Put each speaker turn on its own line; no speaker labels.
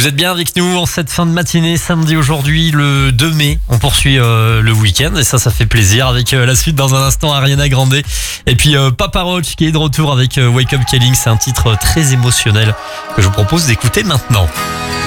Vous êtes bien avec nous en cette fin de matinée, samedi aujourd'hui, le 2 mai. On poursuit le week-end et ça fait plaisir avec la suite dans un instant Ariana Grande. Et puis Papa Roach qui est de retour avec Wake Up Calling. C'est un titre très émotionnel que je vous propose d'écouter maintenant.